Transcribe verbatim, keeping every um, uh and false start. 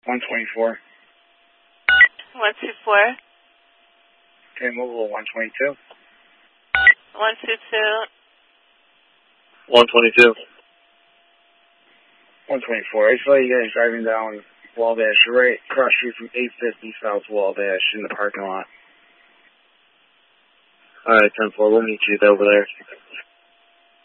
one twenty-four. one two four. Okay, mobile one twenty-two. one two two. one twenty-two. one twenty-four. I saw you guys driving down Wabash, right across the street from eight fifty South Wabash in the parking lot. Alright, ten four, we'll meet you over there.